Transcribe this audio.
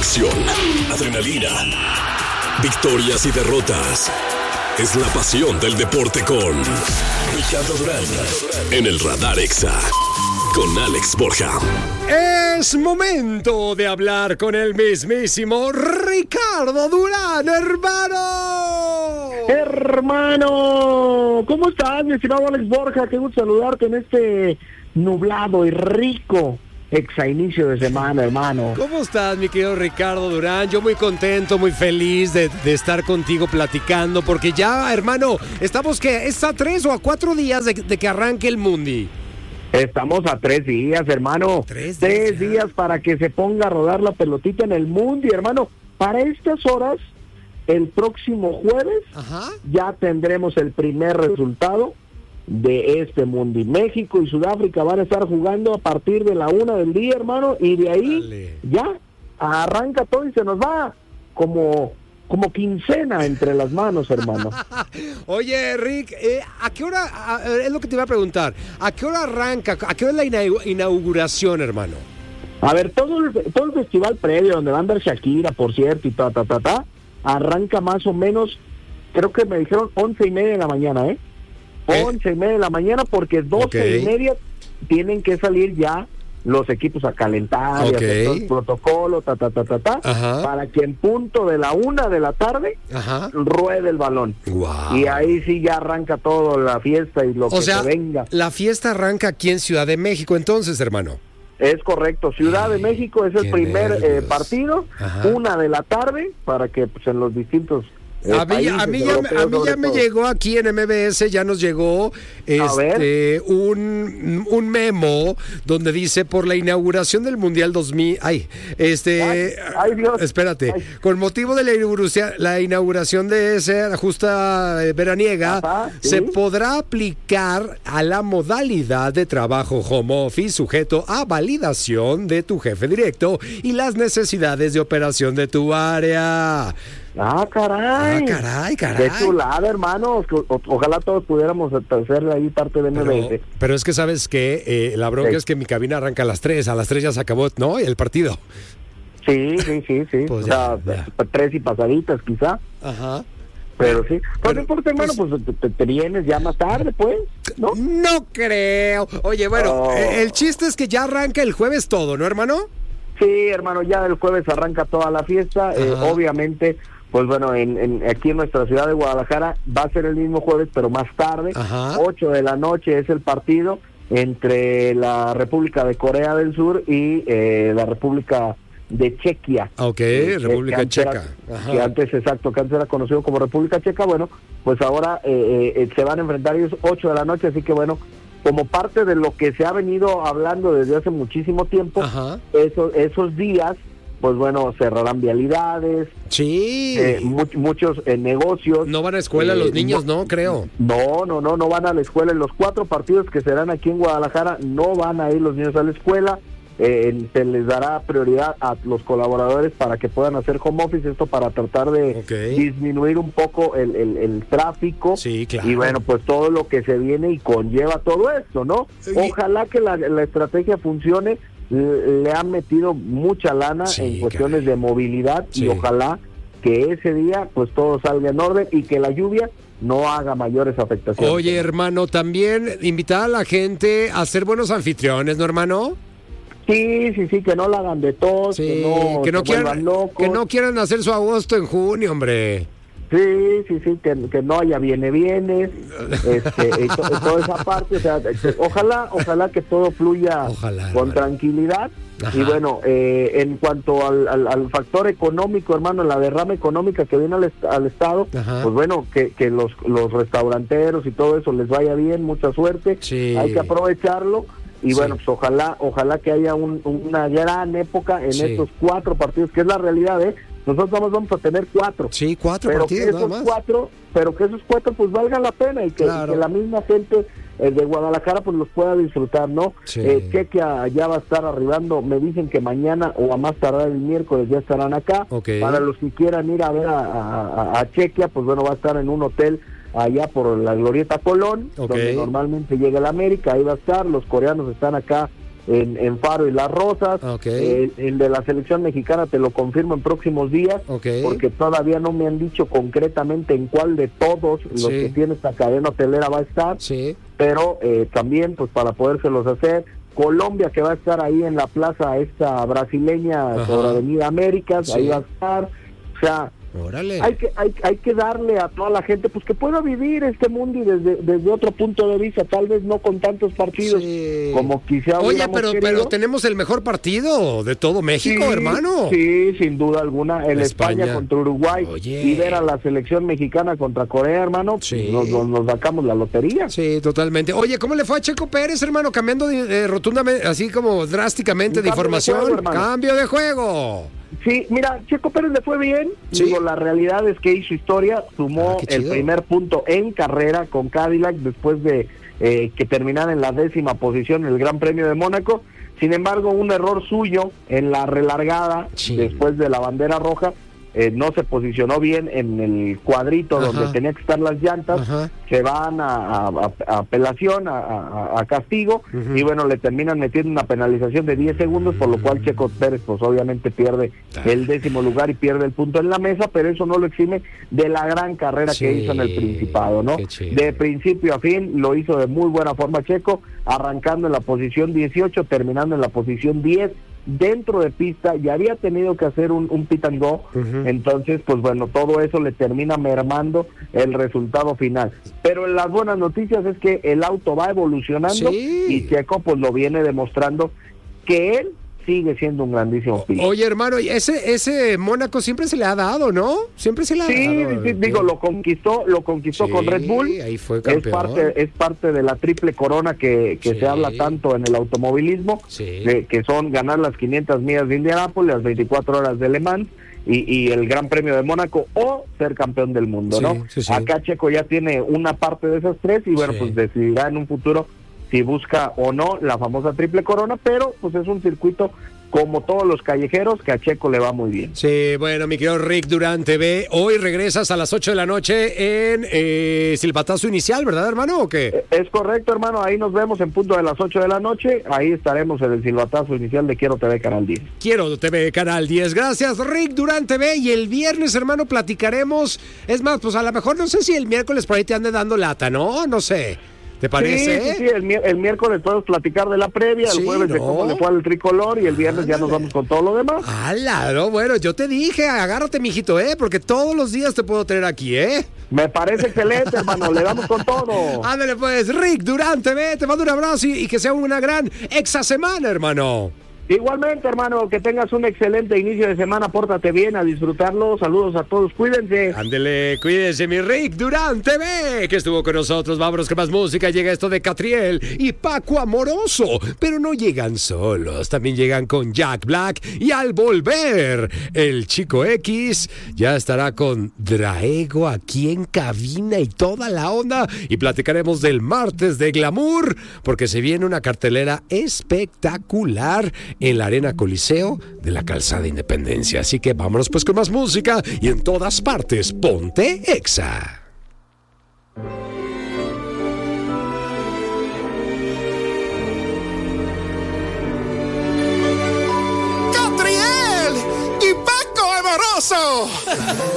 Acción, adrenalina, victorias y derrotas. Es la pasión del deporte con Ricardo Durán en el Radar Exa con Alex Borja. Es momento de hablar con el mismísimo Ricardo Durán, hermano. Hermano, ¿cómo estás, mi estimado Alex Borja? Qué gusto saludarte en este nublado y rico inicio de semana, hermano. ¿Cómo estás, mi querido Ricardo Durán? Yo muy contento, muy feliz de estar contigo platicando, porque ya, hermano, estamos que ¿es a 3 o a 4 días de que arranque el Mundi? Estamos a 3 días, hermano. 3 días para que se ponga a rodar la pelotita en el Mundi, hermano. Para estas horas, el próximo jueves, ya tendremos el primer resultado de este Mundi. México y Sudáfrica van a estar jugando a partir de la 1 del día, hermano, y de ahí ya arranca todo y se nos va como quincena entre las manos, hermano. Oye, Rick, ¿a qué hora, es lo que te iba a preguntar, ¿a qué hora arranca, a qué hora es la inauguración, hermano? A ver, todo el festival previo, donde va a andar Shakira, por cierto, y arranca más o menos, creo que me dijeron 11:30 de la mañana, 11:30 de la mañana, porque 12:30 tienen que salir ya los equipos a calentar y hacer todo el protocolo, para que en punto de la 1 de la tarde ruede el balón. Wow. Y ahí sí ya arranca todo, la fiesta y lo que se venga. La fiesta arranca aquí en Ciudad de México, entonces, hermano. Es correcto, Ciudad de México es el primer partido, 1 de la tarde, para que pues en los distintos A mí ya me llegó aquí en MBS, ya nos llegó un memo donde dice: por la inauguración del Mundial 2000, Dios. Espérate, con motivo de la inauguración de esa justa veraniega, se podrá aplicar a la modalidad de trabajo home office sujeto a validación de tu jefe directo y las necesidades de operación de tu área. Caray. Qué chulada, hermano. Ojalá todos pudiéramos hacer ahí parte de MBS. Pero es que, ¿sabes qué? La bronca es que mi cabina arranca a las 3. A las 3 ya se acabó, ¿no? El partido. Sí. Pues 3 y pasaditas, quizá. Pero sí. Pues no importa, hermano, pues te vienes ya más tarde, pues, ¿no? No creo. Oye, bueno, el chiste es que ya arranca el jueves todo, ¿no, hermano? Sí, hermano, ya el jueves arranca toda la fiesta. Obviamente, pues bueno, aquí en nuestra ciudad de Guadalajara va a ser el mismo jueves, pero más tarde. 8 de la noche es el partido entre la República de Corea del Sur y la República de Chequia. República Checa. Que antes era conocido como República Checa. Bueno, pues ahora se van a enfrentar ellos 8 de la noche, así que bueno, como parte de lo que se ha venido hablando desde hace muchísimo tiempo, esos días, pues bueno, cerrarán vialidades, muchos negocios. No van a escuela los niños, ¿no? Creo. No van a la escuela. En los 4 partidos que serán aquí en Guadalajara, no van a ir los niños a la escuela. Se les dará prioridad a los colaboradores para que puedan hacer home office, esto para tratar de disminuir un poco el tráfico. Sí, claro. Y bueno, pues todo lo que se viene y conlleva todo esto, ¿no? Ojalá que la estrategia funcione. Le han metido mucha lana en cuestiones de movilidad y ojalá que ese día pues todo salga en orden y que la lluvia no haga mayores afectaciones. Oye, hermano, también invitar a la gente a ser buenos anfitriones, ¿no, hermano? Sí, que no la hagan de tos, que no quieran locos. Que no quieran hacer su agosto en junio, hombre. Sí, que no haya viene, y toda esa parte, o sea, ojalá que todo fluya con tranquilidad. Y bueno, en cuanto al factor económico, hermano, la derrama económica que viene al Estado, pues bueno, que los restauranteros y todo eso les vaya bien, mucha suerte, hay que aprovecharlo. Y bueno, pues ojalá que haya una gran época en estos 4 partidos, que es la realidad, Nosotros vamos a tener 4. Sí, 4 partidos nada más. Pero que esos 4 pues valgan la pena y que la misma gente de Guadalajara pues los pueda disfrutar, ¿no? Chequia ya va a estar arribando, me dicen que mañana o a más tardar el miércoles ya estarán acá. Para los que quieran ir a ver a Chequia, pues bueno, va a estar en un hotel allá por la Glorieta Colón, donde normalmente llega el América, ahí va a estar, los coreanos están acá en Faro y Las Rosas. Okay. El de la selección mexicana te lo confirmo en próximos días, porque todavía no me han dicho concretamente en cuál de todos los que tiene esta cadena hotelera va a estar, pero también pues para podérselos hacer. Colombia, que va a estar ahí en la plaza esta brasileña sobre Avenida Américas, ahí va a estar. O sea, órale, hay que darle a toda la gente pues que pueda vivir este mundo y desde otro punto de vista, tal vez no con tantos partidos como quizá hubiéramos querido. Pero tenemos el mejor partido de todo México, hermano. Sí, sin duda alguna, el España contra Uruguay. Oye. Y ver a la selección mexicana contra Corea, hermano, nos sacamos la lotería. Sí, totalmente. Oye, ¿cómo le fue a Checo Pérez, hermano? Cambiando rotundamente, así como drásticamente de información. Cambio de juego. Sí, mira, Checo Pérez le fue bien. Digo, la realidad es que hizo historia, sumó el primer punto en carrera con Cadillac después de que terminara en la 10ª posición en el Gran Premio de Mónaco. Sin embargo, un error suyo en la relargada después de la bandera roja, no se posicionó bien en el cuadrito donde tenía que estar las llantas, se van a apelación, a castigo, y bueno, le terminan metiendo una penalización de 10 segundos, por lo cual Checo Pérez pues obviamente pierde el 10º lugar y pierde el punto en la mesa, pero eso no lo exime de la gran carrera que hizo en el Principado, ¿no? De principio a fin lo hizo de muy buena forma Checo, arrancando en la posición 18, terminando en la posición 10, dentro de pista, ya había tenido que hacer un pit and go, entonces pues bueno, todo eso le termina mermando el resultado final, pero las buenas noticias es que el auto va evolucionando y Checo pues lo viene demostrando que él sigue siendo un grandísimo piloto. Oye, hermano, ese Mónaco siempre se le ha dado, ¿no? Siempre se le ha dado. Sí, digo, lo conquistó con Red Bull. Ahí fue campeón. Es parte de la triple corona que se habla tanto en el automovilismo, que son ganar las 500 millas de Indianápolis, las 24 horas de Le Mans y el Gran Premio de Mónaco, o ser campeón del mundo, ¿no? Acá Checo ya tiene una parte de esas tres y bueno, pues decidirá en un futuro si busca o no la famosa triple corona, pero pues es un circuito como todos los callejeros que a Checo le va muy bien. Sí, bueno, mi querido Rick Durán TV, hoy regresas a las 8 de la noche en Silbatazo Inicial, ¿verdad, hermano, o qué? Es correcto, hermano, ahí nos vemos en punto de las 8 de la noche, ahí estaremos en el Silbatazo Inicial de Quiero TV Canal 10. Quiero TV Canal 10, gracias Rick Durán TV, y el viernes, hermano, platicaremos, es más, pues a lo mejor no sé si el miércoles por ahí te ande dando lata, ¿no? No sé. ¿Te parece? Sí, el miércoles podemos platicar de la previa, el jueves de cómo le fue al tricolor y el viernes ya nos vamos con todo lo demás. No, bueno, yo te dije, agárrate, mijito, porque todos los días te puedo tener aquí, Me parece excelente, hermano, le damos con todo. Ándale pues, Rick Durán TV, te mando un abrazo y que sea una gran exasemana, hermano. Igualmente, hermano, que tengas un excelente inicio de semana, pórtate bien, a disfrutarlo, saludos a todos, cuídense. Ándele, cuídense, mi Rick Durán TV, que estuvo con nosotros. Vámonos con más música, llega esto de Catriel y Paco Amoroso, pero no llegan solos, también llegan con Jack Black, y al volver, el Chico X ya estará con Draego aquí en cabina y toda la onda, y platicaremos del martes de Glamour, porque se viene una cartelera espectacular en la Arena Coliseo de la Calzada Independencia. Así que vámonos pues con más música y en todas partes, ponte Exa. ¡Catriel y Paco Amoroso!